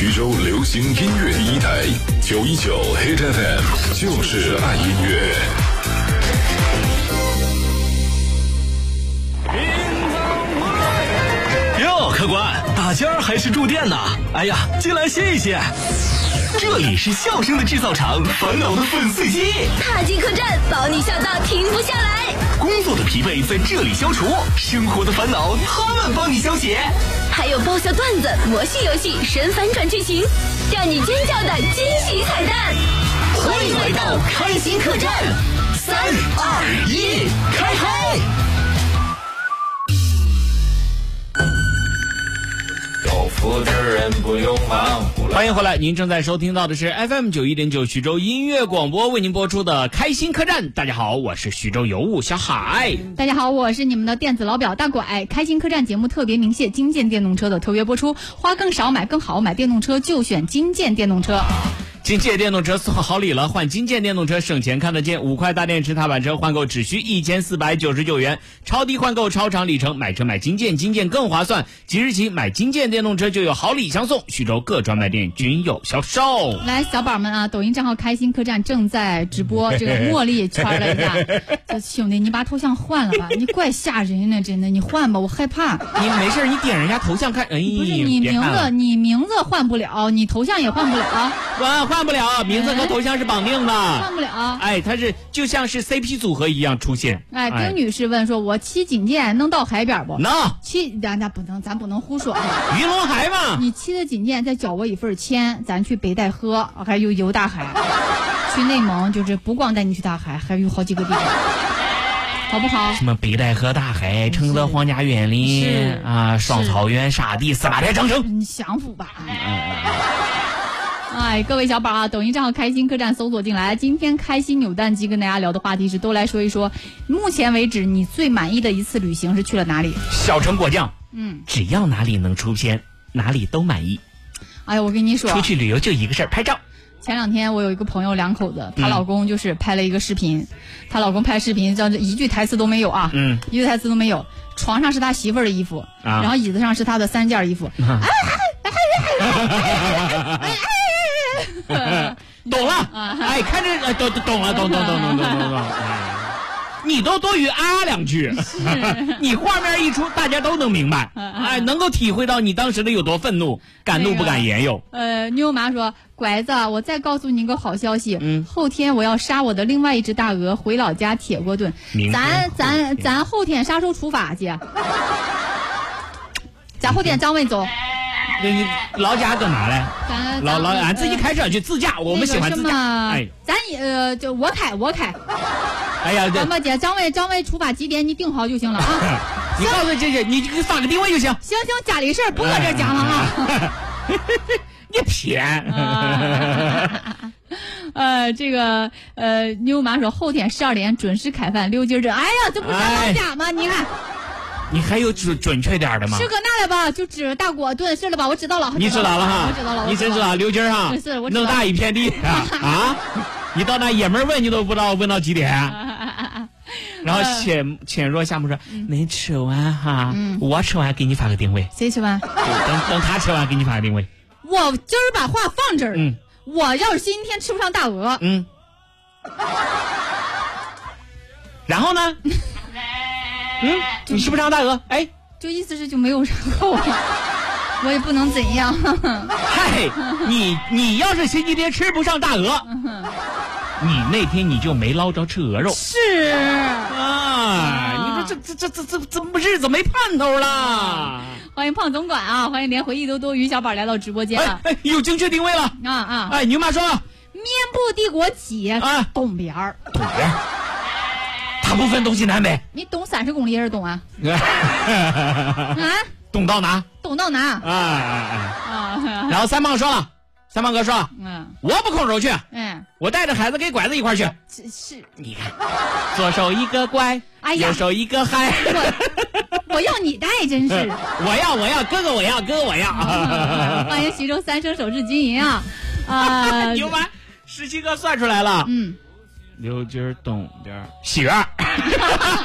徐州流行音乐第一台919 Hit FM， 就是爱音乐。 哟，客官，打尖还是住店呢？哎呀，进来歇一歇。这里是笑声的制造厂，烦恼的粉碎机。 踏进客栈，保你笑到停不下来。 工作的疲惫在这里消除，生活的烦恼他们帮你消解。 还有爆笑段子、魔性游戏、神反转剧情，让你尖叫的惊喜彩蛋。 欢迎来到开心客栈，3、2、1，开嗨！ 有福之人不用忙。 欢迎回来，您正在收听到的是 FM 91.9徐州音乐广播为您播出的开心客栈。大家好，我是徐州尤物小海。 大家好，我是你们的电子老表大拐。开心客栈节目特别鸣谢金建电动车的特约播出，花更少买更好，买电动车就选金建电动车。 金建电动车送好礼了，换金建电动车省钱看得见，5块大电池踏板车换购只需1499元，超低换购超长里程，买车买金建，金建更划算。即日起买金建电动车就有好礼相送，徐州各专卖店均有销售。 来，小宝们啊，抖音账号开心客栈正在直播，这个茉莉圈了一下。这兄弟，你把头像换了吧，你怪吓人的，真的，你换吧，我害怕。 你没事，你点人家头像看，哎， 不是你名字换不了，你头像也换不了。 换不了，名字和头像是绑定的， 换不了。 哎，它是就像是 CP 组合一样出现。 哎，丁女士问说：“我骑金建能到海边不？” 能。 咱不能胡说。 鱼龙海嘛。 你骑的金建再交我一份钱，咱去北戴河，还有游大海。去内蒙就是不光带你去大海，还有好几个地方，好不好？ 什么北戴河大海、承德皇家园林啊、双草原沙地、4八台长城， 你享福吧。哎，各位小宝啊，抖音账号开心客栈搜索进来。今天开心扭蛋机跟大家聊的话题是，都来说一说，目前为止你最满意的一次旅行是去了哪里？ 小城果酱，只要哪里能出片，哪里都满意。 哎呀，我跟你说， 出去旅游就一个事儿，拍照。 前2天我有一个朋友2口子，她老公就是拍了一个视频，她老公拍视频，叫一句台词都没有啊，一句台词都没有。床上是他媳妇儿的衣服，然后椅子上是他的3件衣服。 懂了，哎，看着懂了。你都多余2句，你画面一出，大家都能明白，哎，能够体会到你当时的有多愤怒，敢怒不敢言哟。 妞妈说，拐子，我再告诉你一个好消息，后天我要杀我的另外一只大鹅，回老家铁锅炖。咱后天啥时候出发去？咱后天张文走。 你老家搁哪嘞？俺自己开车去自驾，我们喜欢自驾。哎， 咱就我开。 哎呀， 咱们姐张伟出发几点？你定好就行了啊。 你告诉姐，你发个定位就行。 行，家里事儿不搁这讲了啊。 你骗。 这个妞妈说后天12点准时开饭，6斤这。哎呀，这不是老家吗？你看。 你还有准确点的吗？ 是搁那了吧？就指大锅炖是了吧？我知道了。 你知道了哈？ 我知道了。 你真知道6斤哈？ 是，我弄大一片地啊！你到那爷们问你都不知道问到几点。然后浅若夏木说：“没吃完哈，我吃完给你发个定位。” 谁吃完？ 等他吃完给你发个定位。 我今儿把话放这儿。我要是今天吃不上大鹅。 然后呢？你吃不上大鹅，哎， 就意思是就没有然后，我也不能怎样。 嗨，你要是星期天吃不上大鹅，你那天你就没捞着吃鹅肉。 是啊，你说这怎么日子没盼头了？ 欢迎胖总管啊，欢迎连回忆多多于小宝来到直播间了。 哎，有精确定位了啊！ 哎，牛妈说， 面部帝国企业东边。 它不分东西南北。 你东30公里也是东啊？ 东到哪？ 东到哪？ 然后三胖哥说，我不空手去，我带着孩子给拐子一块去。 是， 你看，左手一个拐，右手一个嗨。 我要你带，真是。 我要，哥哥我要。 欢迎徐州3生手制金银啊！ 牛妈，17哥算出来了。6斤东边喜悦。